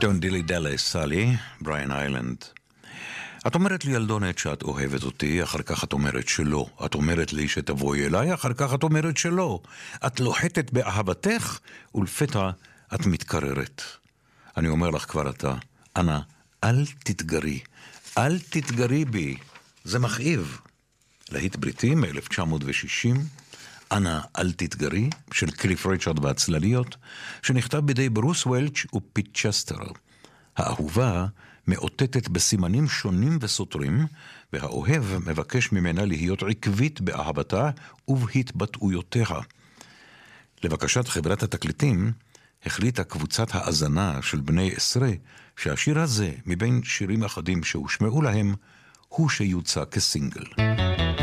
Don't dilly dally, סלי, בריאן איילנד. את אומרת לי, ילדונת, שאת אוהבת אותי, אחר כך את אומרת שלא. את אומרת לי שתבואי אליי, אחר כך את אומרת שלא. את לוחתת באהבתך, ולפתע את מתקררת. אני אומר לך כבר אתה, אנא, אל תתגרי. אל תתגרי בי. זה מכאיב. להיט בריטי מ-1960, אנא, אל תתגרי, של קליף ריצ'רד והצלליות, שנכתב בידי ברוס וולץ' ופיט צ'סטר. האהובה מאותתת בסימנים שונים וסותרים, והאוהב מבקש ממנה להיות עקבית באהבתה ובהתבטאויותיה. לבקשת חברת התקליטים, החליטה קבוצת האזנה של בני 10, שהשיר הזה, מבין שירים אחדים שהושמעו להם, הוא שיוצא כסינגל.